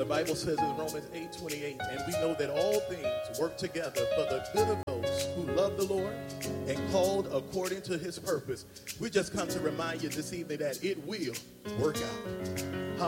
The Bible says in Romans 8:28, and we know that all things work together for the good of those who love the Lord and called according to his purpose. We just come to remind you this evening that it will work out.